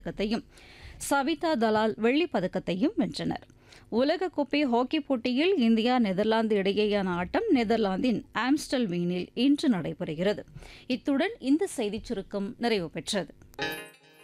பதக்கத்தையும் சவிதா தலால் வெள்ளிப் பதக்கத்தையும் வென்றனர். உலகக்கோப்பை ஹாக்கிப் போட்டியில் இந்தியா நெதர்லாந்து இடையேயான ஆட்டம் நெதர்லாந்தின் ஆம்ஸ்டல்வீனில் இன்று நடைபெறுகிறது. இத்துடன் இந்த செய்திச் சுருக்கம் நிறைவு பெற்றது.